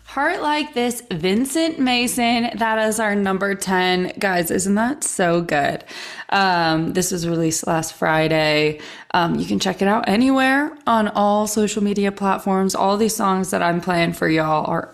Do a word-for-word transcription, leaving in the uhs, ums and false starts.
Heart Like This, Vincent Mason. That is our number ten. Guys, isn't that so good? Um, this was released last Friday. Um, you can check it out anywhere on all social media platforms. All these songs that I'm playing for y'all are